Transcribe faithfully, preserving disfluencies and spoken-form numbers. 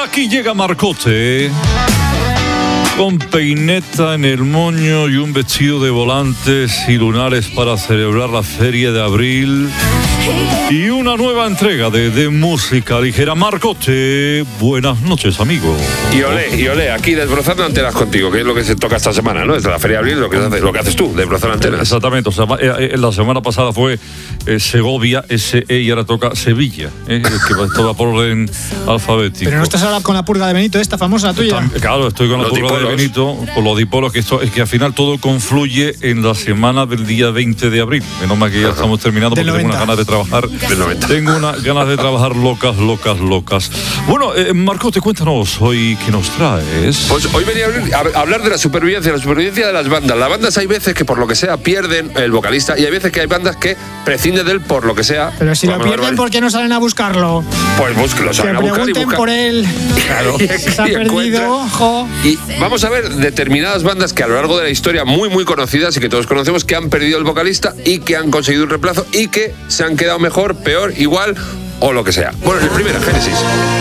aquí llega Marcote, con peineta en el moño y un vestido de volantes y lunares para celebrar la Feria de Abril. Y una nueva entrega de, de música ligera. Marcote, buenas noches, amigo. Y olé, y olé, aquí desbrozando antenas contigo, que es lo que se toca esta semana, ¿no? Desde la Feria de Abril, lo que haces, lo que haces tú, desbrozar antenas. Exactamente, o sea, eh, la semana pasada fue eh, Segovia, S E, y ahora toca Sevilla, eh, que va toda por orden alfabético. Pero no estás ahora con la purga de Benito, esta famosa tuya. Tam, claro, estoy con la los purga dipolos. de Benito, con los dipolos, que esto es que al final todo confluye en la semana del día veinte de abril. Menos mal que ya estamos terminando, porque tengo unas ganas de trabajar. Del noventa. Tengo unas ganas de trabajar locas, locas, locas. Bueno, eh, Marcote, cuéntanos hoy qué nos traes. Pues hoy venía a hablar de la supervivencia, la supervivencia de las bandas. Las bandas hay veces que por lo que sea pierden el vocalista y hay veces que hay bandas que prescinden de él por lo que sea. Pero si lo pierden, ¿por qué no salen a buscarlo? Pues búsquelo, Que salen a buscar y pregunten buscan. por él. Claro. Se ha Y perdido, encuentran. ojo. Y vamos a ver determinadas bandas que a lo largo de la historia muy muy conocidas y que todos conocemos, que han perdido el vocalista y que han conseguido un reemplazo y que se han quedado mejor, peor, igual o lo que sea. Bueno, el primero, Génesis.